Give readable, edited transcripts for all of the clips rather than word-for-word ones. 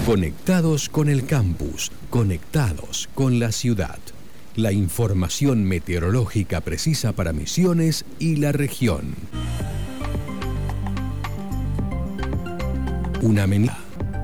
Conectados con el campus, conectados con la ciudad. La información meteorológica precisa para Misiones y la región. Una amenidad.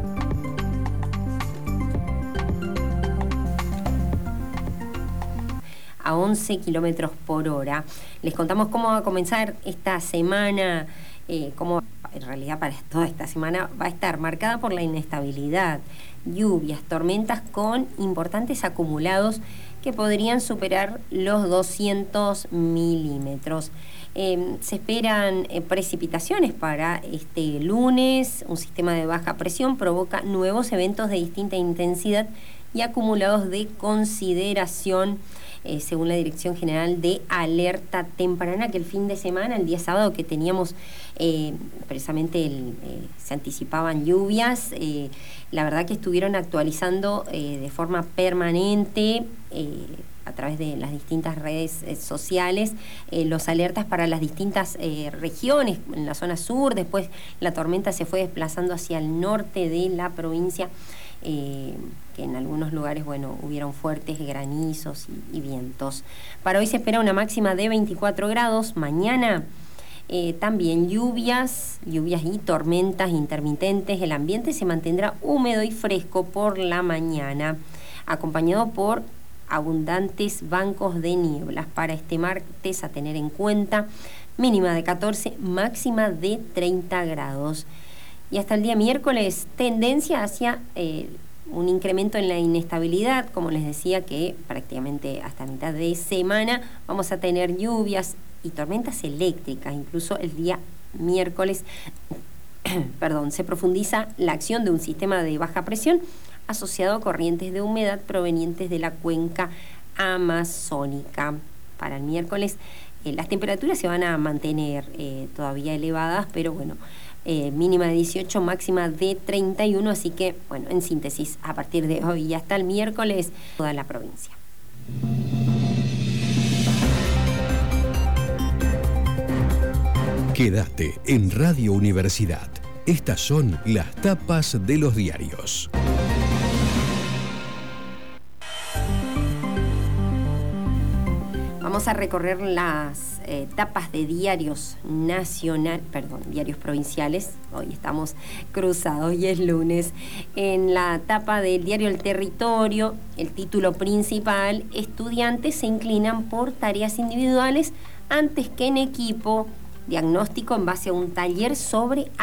A 11 kilómetros por hora. Les contamos cómo va a comenzar esta semana, cómo en realidad para toda esta semana va a estar marcada por la inestabilidad, lluvias, tormentas con importantes acumulados que podrían superar los 200 milímetros. Se esperan precipitaciones para este lunes. Un sistema de baja presión provoca nuevos eventos de distinta intensidad y acumulados de consideración, según la Dirección General de Alerta Temprana, que el fin de semana, el día sábado que teníamos precisamente se anticipaban lluvias, la verdad que estuvieron actualizando de forma permanente a través de las distintas redes sociales los alertas para las distintas regiones. En la zona sur, después la tormenta se fue desplazando hacia el norte de la provincia, que en algunos lugares, bueno, hubieron fuertes granizos y vientos. Para hoy se espera una máxima de 24 grados. Mañana también lluvias y tormentas intermitentes. El ambiente se mantendrá húmedo y fresco por la mañana, acompañado por abundantes bancos de nieblas. Para este martes a tener en cuenta, mínima de 14, máxima de 30 grados. Y hasta el día miércoles, tendencia hacia un incremento en la inestabilidad. Como les decía, que prácticamente hasta mitad de semana vamos a tener lluvias y tormentas eléctricas. Incluso el día miércoles se profundiza la acción de un sistema de baja presión asociado a corrientes de humedad provenientes de la cuenca amazónica. Para el miércoles las temperaturas se van a mantener todavía elevadas, pero bueno, mínima de 18, máxima de 31, así que, bueno, en síntesis, a partir de hoy y hasta el miércoles, toda la provincia. Quédate en Radio Universidad. Estas son las tapas de los diarios. Vamos a recorrer las tapas de diarios diarios provinciales. Hoy estamos cruzados y es lunes. En la tapa del diario El Territorio, el título principal: estudiantes se inclinan por tareas individuales antes que en equipo. Diagnóstico en base a un taller sobre